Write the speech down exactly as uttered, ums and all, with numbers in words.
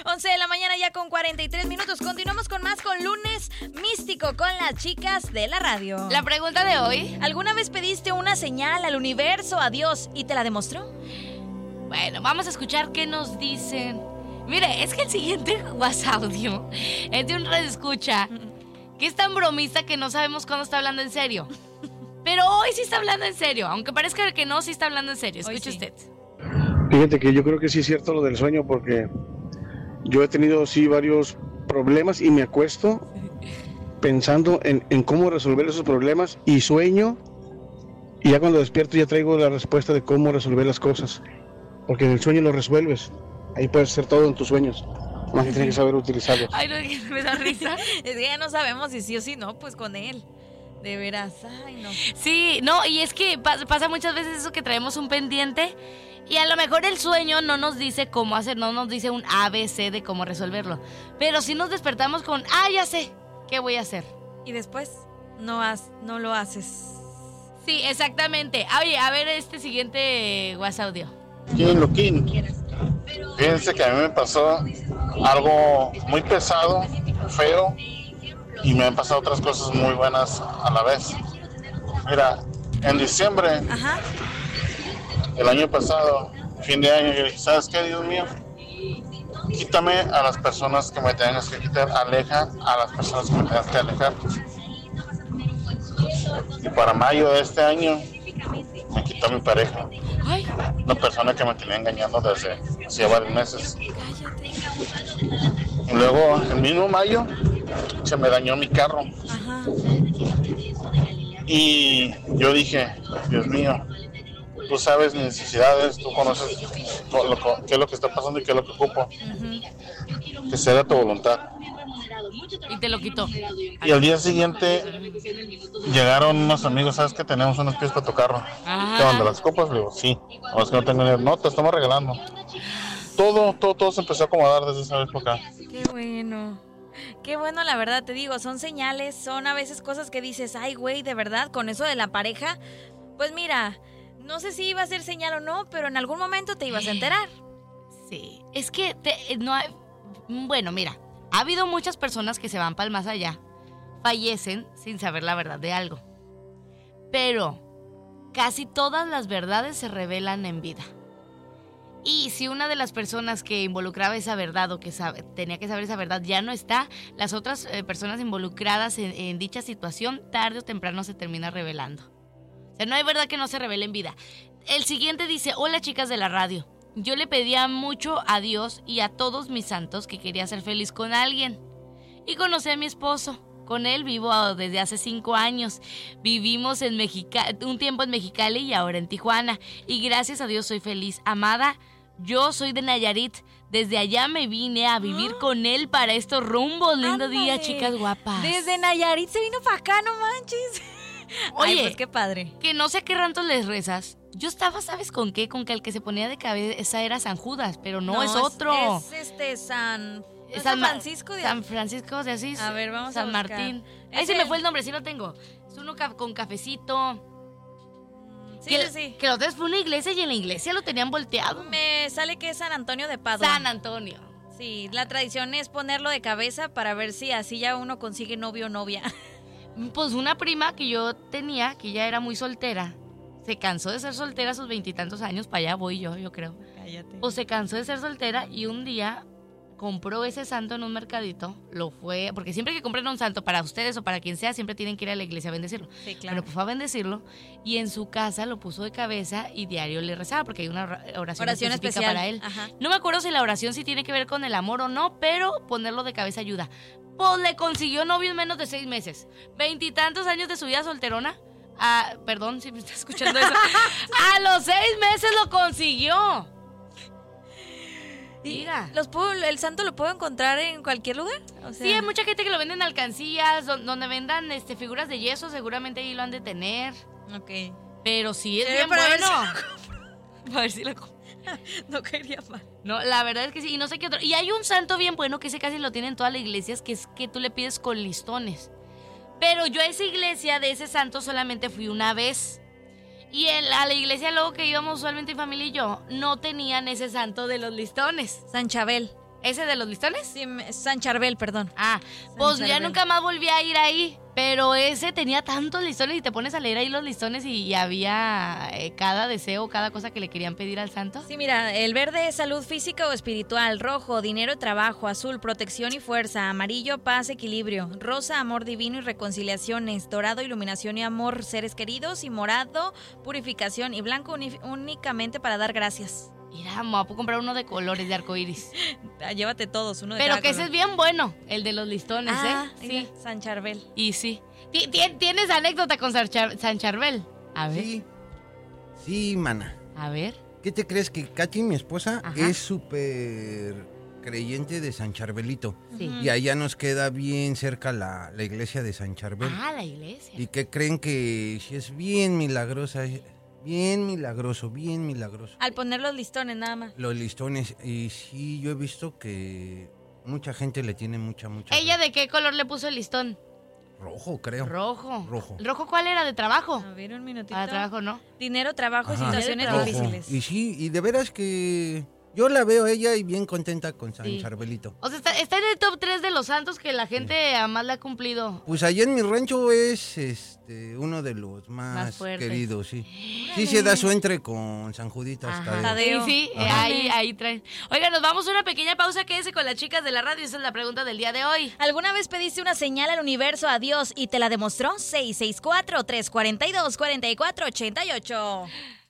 once de la mañana ya con cuarenta y tres minutos. Continuamos con más con Lunes Místico con las chicas de la radio. La pregunta de hoy: ¿alguna vez pediste una señal al universo, a Dios, y te la demostró? Bueno, vamos a escuchar qué nos dicen. Mire, es que el siguiente WhatsApp audio es de un radioescucha que es tan bromista que no sabemos cuándo está hablando en serio. Pero hoy sí está hablando en serio, aunque parezca que no, sí está hablando en serio. Escuche sí. usted. Fíjate que yo creo que sí es cierto lo del sueño, porque yo he tenido sí varios problemas y me acuesto pensando en, en cómo resolver esos problemas y sueño, y ya cuando despierto ya traigo la respuesta de cómo resolver las cosas, porque en el sueño lo resuelves. Ahí puedes hacer todo en tus sueños, más que tienes que saber utilizarlos. Ay, no, que me da risa. Es que ya no sabemos si sí o si no, pues con él. De veras, ay no. Sí, no, y es que pasa muchas veces eso, que traemos un pendiente y a lo mejor el sueño no nos dice cómo hacer, no nos dice un A B C de cómo resolverlo. Pero si nos despertamos con, ah, ya sé, ¿qué voy a hacer? Y después no, has, no lo haces. Sí, exactamente. Oye, a ver este siguiente WhatsApp audio. ¿Quién lo quién? Fíjense que a mí me pasó algo muy pesado, feo, y me han pasado otras cosas muy buenas a la vez. Mira, en diciembre Ajá. el año pasado, fin de año, yo dije, ¿sabes qué, Dios mío? Quítame a las personas que me tengas que quitar, aleja a las personas que me tengas que alejar. Y para mayo de este año me quitó mi pareja. Ay. Una persona que me tenía engañando desde hacía varios meses. Y luego, el mismo mayo, se me dañó mi carro. Ajá. Y yo dije, Dios mío, tú sabes mis necesidades, tú conoces lo, qué es lo que está pasando y qué es lo que ocupo. Uh-huh. Que sea de tu voluntad. Y te lo quitó. Y al día siguiente llegaron unos amigos, ¿sabes que tenemos unos pies para tu carro? ¿Qué onda, las copas? Le digo, sí. No, es que no tengo dinero. No, te estamos regalando. Todo, todo, todo se empezó a acomodar desde esa época. Qué bueno. Qué bueno, la verdad, te digo, son señales, son a veces cosas que dices, ay, güey, de verdad, con eso de la pareja, pues mira, no sé si iba a ser señal o no, pero en algún momento te ibas a enterar. Sí, es que te, no hay, bueno, mira, ha habido muchas personas que se van para el más allá, fallecen sin saber la verdad de algo, pero casi todas las verdades se revelan en vida. Y si una de las personas que involucraba esa verdad o que sabe, tenía que saber esa verdad ya no está, las otras eh, personas involucradas en, en dicha situación tarde o temprano se termina revelando. O sea, no hay verdad que no se revele en vida. El siguiente dice, hola chicas de la radio, yo le pedía mucho a Dios y a todos mis santos que quería ser feliz con alguien. Y conocí a mi esposo. Con él vivo desde hace cinco años. Vivimos en Mexica- un tiempo en Mexicali y ahora en Tijuana. Y gracias a Dios soy feliz. Amada, yo soy de Nayarit. Desde allá me vine a vivir ¡Ah! Con él para estos rumbos. Lindo ¡Ándale! Día, chicas guapas. Desde Nayarit se vino para acá, no manches. Oye, ay, pues qué padre. Que no sé a qué rantos les rezas. Yo estaba, ¿sabes con qué? Con que el que se ponía de cabeza era San Judas, pero no, no es otro. Es, es este San... San, San Francisco de San Francisco de Asís. A ver, vamos San a buscar. Martín. Ahí se me fue el nombre, sí lo tengo. Es uno ca- con cafecito. Sí, que, sí, sí. Que la otra vez fue una iglesia y en la iglesia lo tenían volteado. Me sale que es San Antonio de Padua. San Antonio. Sí, la tradición es ponerlo de cabeza para ver si así ya uno consigue novio o novia. Pues una prima que yo tenía, que ya era muy soltera, se cansó de ser soltera a sus veintitantos años, para allá voy yo, yo creo. Cállate. Pues se cansó de ser soltera y un día compró ese santo en un mercadito, lo fue, porque siempre que compren un santo para ustedes o para quien sea, siempre tienen que ir a la iglesia a bendecirlo. Sí, claro. Pero pues fue a bendecirlo y en su casa lo puso de cabeza y diario le rezaba, porque hay una oración, oración específica especial para él. Ajá. No me acuerdo si la oración sí tiene que ver con el amor o no, pero ponerlo de cabeza ayuda. Pues le consiguió novio en menos de seis meses. Veintitantos años de su vida solterona. Ah, perdón si me está escuchando eso. A los seis meses lo consiguió. Mira. ¿Los puedo, ¿El santo lo puedo encontrar en cualquier lugar? O sea... Sí, hay mucha gente que lo vende en alcancías, donde vendan este, figuras de yeso, seguramente ahí lo han de tener. Ok. Pero sí es sí, bien para bueno. Ver si a ver si lo compro. No quería más. No, la verdad es que sí, y no sé qué otro. Y hay un santo bien bueno que ese casi lo tienen todas las iglesias, que es que tú le pides con listones. Pero yo a esa iglesia de ese santo solamente fui una vez. Y en, a la iglesia luego que íbamos usualmente mi familia y yo, no tenían ese santo de los listones. San Chabel. ¿Ese de los listones? Sí, me- San Charbel, perdón. Ah, pues San ya Charbel. nunca más volví a ir ahí. Pero ese tenía tantos listones y te pones a leer ahí los listones y, y había eh, cada deseo, cada cosa que le querían pedir al santo. Sí, mira, el verde es salud física o espiritual, rojo, dinero y trabajo, azul, protección y fuerza, amarillo, paz, equilibrio, rosa, amor divino y reconciliaciones, dorado, iluminación y amor, seres queridos, y morado, purificación, y blanco uni- únicamente para dar gracias. Mira, me voy a comprar uno de colores de arcoíris. Ah, llévate todos, uno de Pero cada que ese color. es bien bueno, el de los listones, Ah, ¿eh? mira, Sí. San Charbel. Y sí. Ti- ti- ¿Tienes anécdota con San, Char- San Charbel? A ver. Sí, sí, mana. A ver. ¿Qué te crees? Que Katy, mi esposa, Ajá. es súper creyente de San Charbelito. Sí. Ujú. Y allá nos queda bien cerca la, la iglesia de San Charbel. Ah, la iglesia. Y que creen que sí es bien milagrosa, bien milagroso, bien milagroso. Al poner los listones nada más. Los listones, y sí, yo he visto que mucha gente le tiene mucha, mucha... ¿Ella fe. de qué color le puso el listón? Rojo, creo. Rojo. Rojo. ¿Rojo cuál era? ¿De trabajo? A ver, un minutito. Ah, de trabajo, ¿no? Dinero, trabajo y Ajá. situaciones Rojo. difíciles. Y sí, y de veras que yo la veo a ella y bien contenta con San Sí. Charbelito. O sea, está, está en el top tres de los santos que la gente a más le ha cumplido. Pues allá en mi rancho es este uno de los Más más, fuertes. queridos, sí. Sí se da su entre con San Juditas Ajá. Tadeo. Tadeo. Sí, sí, eh, Ajá. ahí, ahí traen. Oiga, nos vamos a una pequeña pausa. Quédese con las chicas de la radio. Esa es la pregunta del día de hoy. ¿Alguna vez pediste una señal al universo, a Dios, y te la demostró? seis seis cuatro, tres cuatro dos, cuatro cuatro ocho ocho.